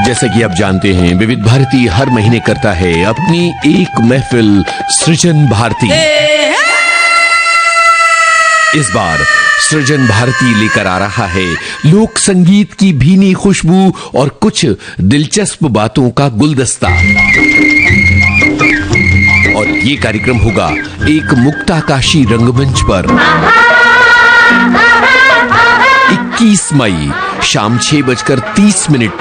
जैसा कि आप जानते हैं, विविध भारती हर महीने करता है अपनी एक महफिल सृजन भारती। इस बार सृजन भारती लेकर आ रहा है लोक संगीत की भीनी खुशबू और कुछ दिलचस्प बातों का गुलदस्ता। और ये कार्यक्रम होगा एक मुक्ताकाशी रंगमंच पर 21 मई शाम 6:30 पर